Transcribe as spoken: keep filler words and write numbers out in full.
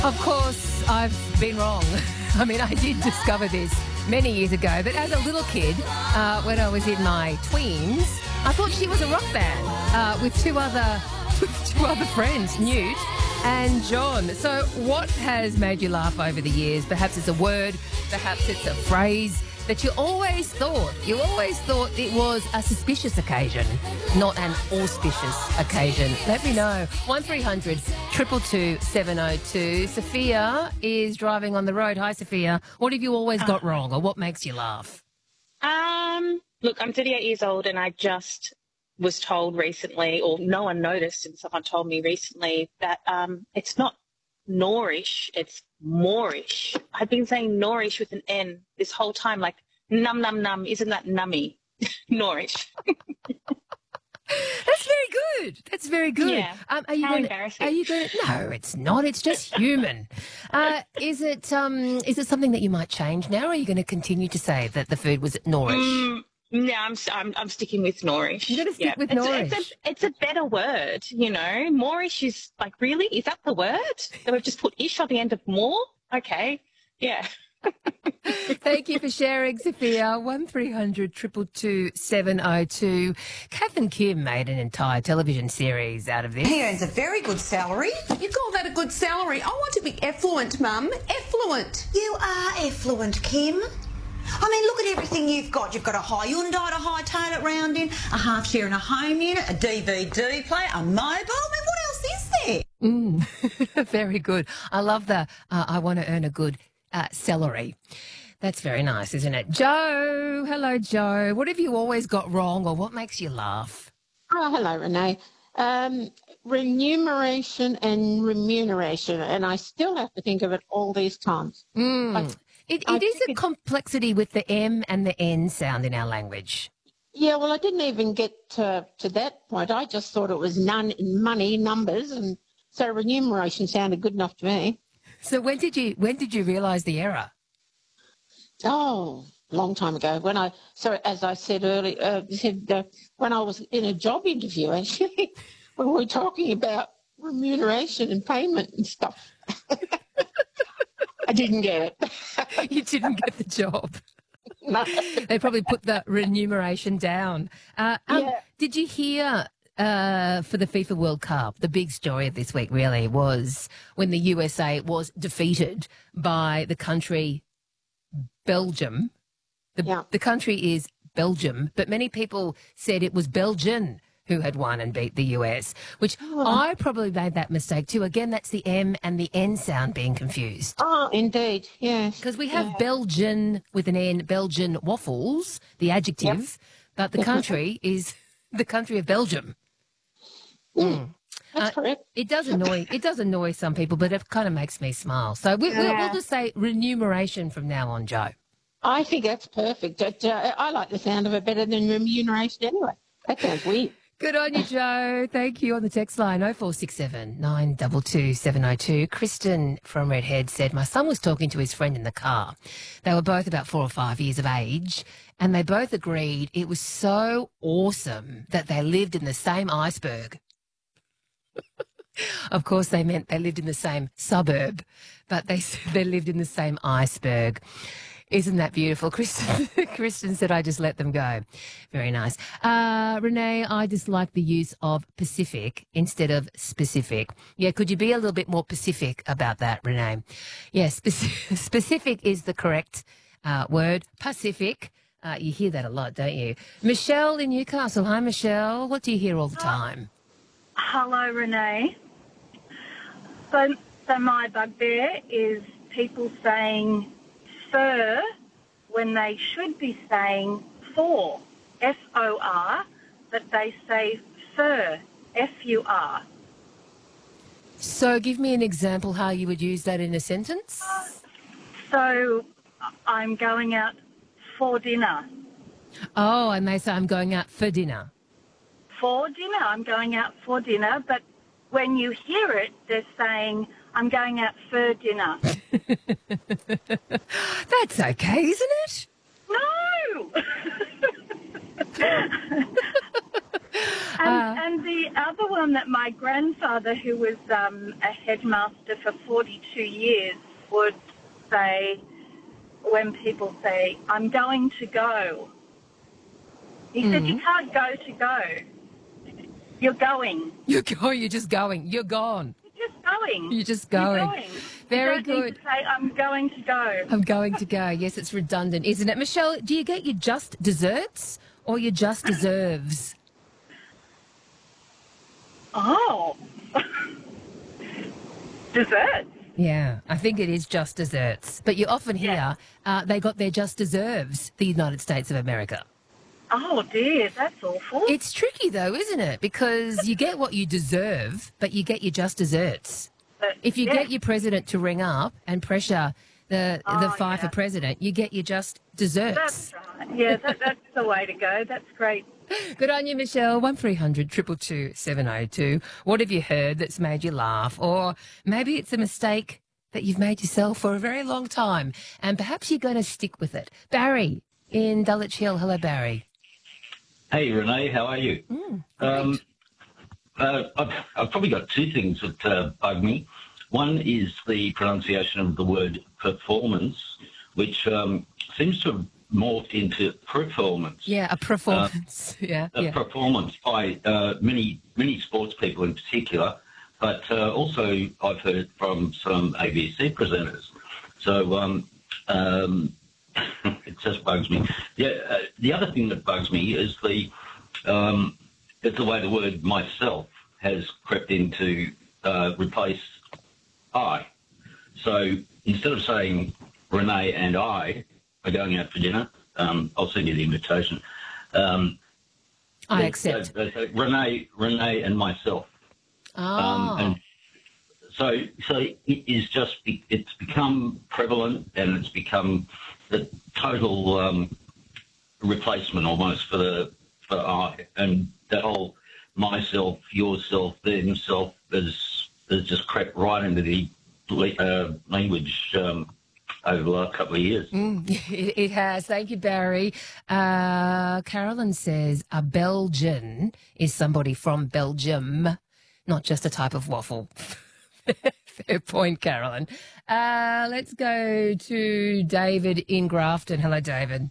Of course, I've been wrong. I mean, I did discover this many years ago, but as a little kid, uh, when I was in my tweens, I thought she was a rock band uh, with two other with two other friends, Newt and John. So what has made you laugh over the years? Perhaps it's a word, perhaps it's a phrase that you always thought, you always thought it was a suspicious occasion, not an auspicious occasion. Let me know. one three hundred two two two seven oh two. Sophia is driving on the road. Hi, Sophia. What have you always got wrong, or what makes you laugh? Um, look, I'm thirty-eight years old and I just was told recently, or no one noticed, and someone told me recently that um, it's not Norish, it's Moorish. I've been saying Norish with an N this whole time, like num num num. Isn't that nummy? Norish. That's very good. That's very good. Yeah. Um, are you How going? embarrassing. Are you going? No, it's not. It's just human. Uh, is it? Um, is it something that you might change now, or are you going to continue to say that the food was Norish? Mm, no, I'm, I'm I'm sticking with Norish. You're going to stick yeah. with it's, Norish. It's a, it's a better word, you know. Moorish is like, really? Is that the word? That we've just put ish on the end of more? Okay. Yeah. Thank you for sharing, Sophia. one three hundred two two two seven oh two. Kath and Kim made an entire television series out of this. He earns a very good salary. You call that a good salary? I want to be effluent, Mum. Effluent. You are effluent, Kim. I mean, look at everything you've got. You've got a Hyundai to hightail it round in, a half share in a home unit, a D V D player, a mobile. I mean, what else is there? Mm. Very good. I love the uh, I want to earn a good uh, salary. That's very nice, isn't it? Joe. Hello, Joe. What have you always got wrong, or what makes you laugh? Oh, hello, Renee. Um, remuneration and remuneration, and I still have to think of it all these times. Mm. I, It, I it is think a it- complexity with the M and the N sound in our language. Yeah, well, I didn't even get to, to that point. I just thought it was none in money, numbers, and so remuneration sounded good enough to me. So when did you when did you realise the error? Oh, long time ago. When I, so as I said earlier, uh, said uh, when I was in a job interview, actually, when we were talking about remuneration and payment and stuff. I didn't get it. You didn't get the job. No. They probably put the remuneration down. Uh, um, Yeah. Did you hear uh, for the FIFA World Cup, the big story of this week really was when the U S A was defeated by the country Belgium. The, Yeah. the country is Belgium, but many people said it was Belgian who had won and beat the U S, which I probably made that mistake too. Again, that's the M and the N sound being confused. Oh, indeed, yes. Because we have Yeah. Belgian with an N, Belgian waffles, the adjective, but the country is the country of Belgium. Mm, that's Uh, correct. It does annoy it does annoy some people, but it kind of makes me smile. So we, we'll, we'll Yeah. just say remuneration from now on, Joe. I think that's perfect. It, uh, I like the sound of it better than remuneration anyway. That sounds weird. Good on you, Joe. Thank you. On the text line, oh four six seven, nine two two, seven oh two. Kristen from Redhead said, my son was talking to his friend in the car. They were both about four or five years of age, and they both agreed it was so awesome that they lived in the same iceberg. Of course, they meant they lived in the same suburb, but they said they lived in the same iceberg. Isn't that beautiful? Kristen, Kristen said, I just let them go. Very nice. Uh, Renee, I dislike the use of Pacific instead of specific. Yeah, could you be a little bit more specific about that, Renee? Yeah, speci- specific is the correct uh, word. Pacific, uh, you hear that a lot, don't you? Michelle in Newcastle. Hi, Michelle. What do you hear all the time? Hello, Renee. So, so my bugbear is people saying fur when they should be saying for, F O R, but they say fur, F U R. So give me an example how you would use that in a sentence. So I'm going out for dinner. Oh, and they say I'm going out for dinner. For dinner, I'm going out for dinner, but when you hear it, they're saying, I'm going out for dinner. That's okay, isn't it? No! And, Uh, and the other one that my grandfather, who was um, a headmaster for forty-two years, would say when people say, I'm going to go. He said, you can't go to go. You're going. You're going. You're just going. You're gone. You're just going. You're just going. You're going. Very you don't good. Need to say, I'm going to go. I'm going to go. Yes, it's redundant, isn't it? Michelle, do you get your just desserts or your just deserves? Oh. Dessert. Yeah, I think it is just desserts. But you often hear Yeah. uh, they got their just deserves, the United States of America. Oh, dear. That's awful. It's tricky, though, isn't it? Because you get what you deserve, but you get your just desserts. But, If you yeah. get your president to ring up and pressure the the Oh, fight for yeah. president, you get your just desserts. That's right. Yeah, that, that's the way to go. That's great. Good on you, Michelle. one three hundred two two two seven oh two. What have you heard that's made you laugh? Or maybe it's a mistake that you've made yourself for a very long time and perhaps you're going to stick with it. Barry in Dulwich Hill. Hello, Barry. Hey, Renee, how are you? Mm, um, uh, I've, I've probably got two things that uh, bug me. One is the pronunciation of the word performance, which um, seems to have morphed into performance. Yeah, a performance. Uh, yeah, a yeah. performance by uh, many many sports people in particular, but uh, also I've heard it from some A B C presenters. So um, um, it just bugs me. Yeah, uh, the other thing that bugs me is the um, is the way the word myself has crept into uh, replace I. So instead of saying Renee and I are going out for dinner, um, I'll send you the invitation. Um, I they- accept. they- they say Renee, Renee, and myself. Oh. Um, and so, so it is just be, it's become prevalent, and it's become the total um, replacement almost for the for I, and that whole myself, yourself, themself has has just crept right into the uh, language um, over the last couple of years. Mm, it, it has. Thank you, Barry. Uh, Carolyn says a Belgian is somebody from Belgium, not just a type of waffle. Fair point, Carolyn. Uh, let's go to David in Grafton. Hello, David.